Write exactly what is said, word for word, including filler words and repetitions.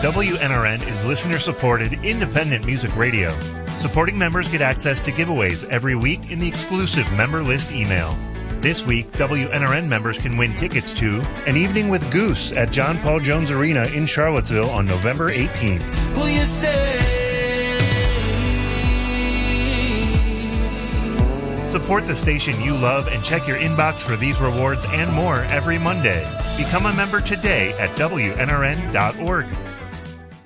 W N R N is listener-supported, independent music radio. Supporting members get access to giveaways every week in the exclusive member list email. This week, W N R N members can win tickets to An Evening with Goose at John Paul Jones Arena in Charlottesville on November eighteenth. Will you stay? Support the station you love and check your inbox for these rewards and more every Monday. Become a member today at W N R N dot org.